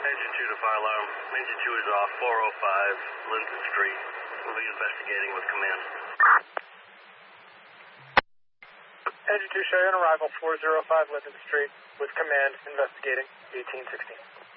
Engine 2 to fire alarm. Engine 2 is off 405 Linton Street. We'll be investigating with command. Engine 2 Cheyenne arrival 405 Linton Street with command investigating 1816.